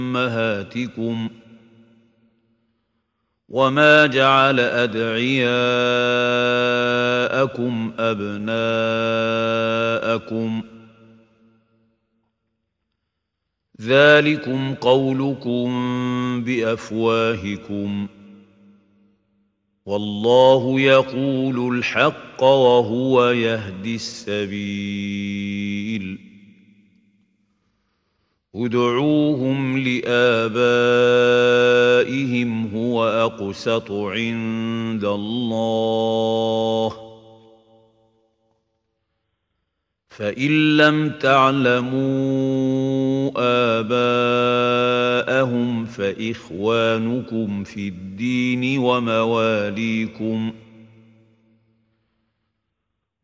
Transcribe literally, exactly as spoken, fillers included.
أمهاتكم وما جعل أدعياءكم أبناءكم ذلكم قولكم بأفواهكم والله يقول الحق وهو يهدي السبيل ادعوهم لآبائهم هو أقسط عند الله فإن لم تعلموا آباءهم فإخوانكم في الدين ومواليكم